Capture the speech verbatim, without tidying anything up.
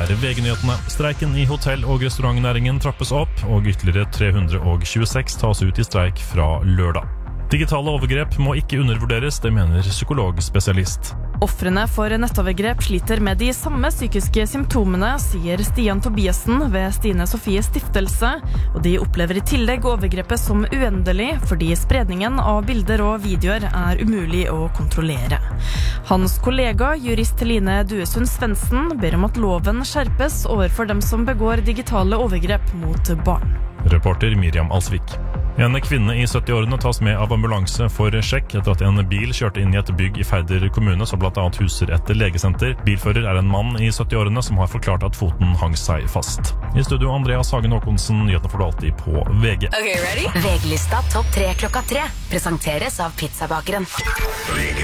er V G-nyhetene. Streiken i hotell- og restaurantnæringen trappes opp, og ytterligere tre hundre tjueseks tas ut i streik fra lørdag. Digitale overgrep må ikke undervurderes, det mener psykologspesialist. Ofrene for nettovergrep sliter med de samme psykiske symptomene, sier Stian Tobiasen ved Stine Sofie Stiftelse, og de opplever i tillegg overgrepet som uendelig, fordi spredningen av bilder og videoer er umulig å kontrollere. Hans kollega, jurist Line Duesund Svendsen, ber om at loven skjerpes overfor dem som begår digitale overgrep mot barn. Reporter Miriam Alsvik. En kvinne i sytti-årene tas med av ambulanse for sjekk etter at en bil kjørte inn i et bygg i Færder kommune som blant annet huser et legesenter. Bilfører er en mann i sytti-årene som har forklart at foten hang seg fast. I studio Andreas Hagen Håkonsen, nyhetene får du alltid på V G. Okay, ready? V G-lista topp tre klokka tre presenteres av Pizzabakeren. V G